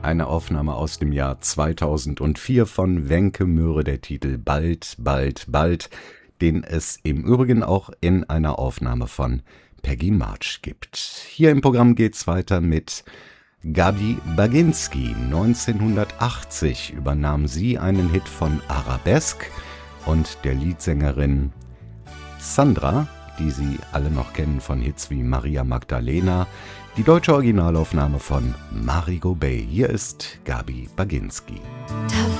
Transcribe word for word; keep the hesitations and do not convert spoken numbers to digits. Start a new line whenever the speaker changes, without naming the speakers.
Eine Aufnahme aus dem Jahr zweitausendvier von Wenke Möhre, der Titel Bald, bald, bald, den es im Übrigen auch in einer Aufnahme von Peggy March gibt. Hier im Programm geht's weiter mit Gabi Baginski. neunzehnhundertachtzig übernahm sie einen Hit von Arabesque und der Leadsängerin Sandra, die Sie alle noch kennen von Hits wie Maria Magdalena, die deutsche Originalaufnahme von Marigot Bey. Hier ist Gabi Baginski.